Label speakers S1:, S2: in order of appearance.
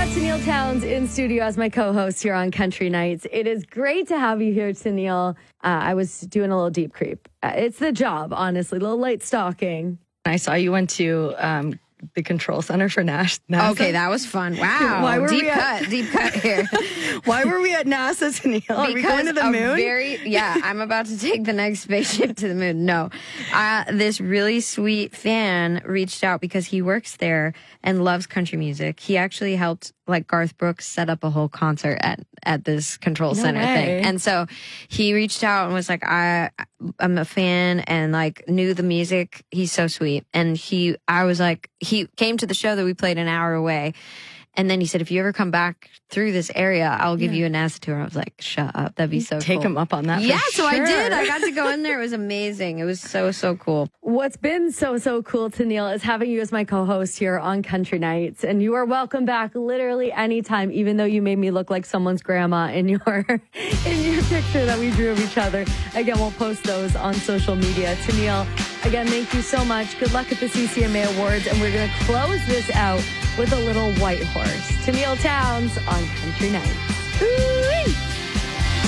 S1: Tennille Townes in studio as my co-host here on Country Nights. It is great to have you here, Tennille. I was doing a little deep creep. It's the job, honestly, a little light stalking.
S2: I saw you went to the control center for NASA.
S3: Okay, that was fun. Wow.
S2: Why were
S3: deep
S2: we
S3: cut here.
S2: Why were we at NASA, Tennille? Are we going to the moon?
S3: I'm about to take the next spaceship to the moon. No. This really sweet fan reached out because he works there and loves country music. He actually helped Garth Brooks set up a whole concert at this control center thing. And so he reached out and was like, I'm a fan and knew the music. He's so sweet. And he came to the show that we played an hour away. And then he said, if you ever come back through this area, I'll give you a NASA tour. I was like, shut up. That'd be so cool.
S2: Take him up on that.
S3: Yeah,
S2: so
S3: I did. I got to go in there. It was amazing. It was so, so cool.
S1: What's been so cool, Tennille, is having you as my co-host here on Country Nights. And you are welcome back literally anytime, even though you made me look like someone's grandma in your picture that we drew of each other. Again, we'll post those on social media. Tennille, again, thank you so much. Good luck at the CCMA Awards. And we're going to close this out with a little white horse. Tennille Townes on Country Nights. Ooh-wee.